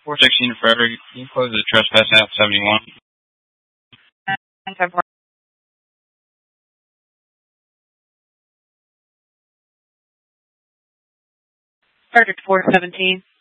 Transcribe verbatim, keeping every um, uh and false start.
four sixteen Frederick, can you close the trespass at seventy-one? Frederick four seventeen.